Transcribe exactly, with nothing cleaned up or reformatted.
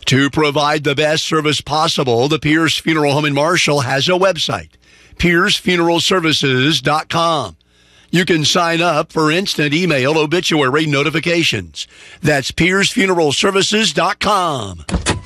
To provide the best service possible, the Pierce Funeral Home in Marshall has a website, pierce funeral services dot com. You can sign up for instant email obituary notifications. That's pierce funeral services dot com.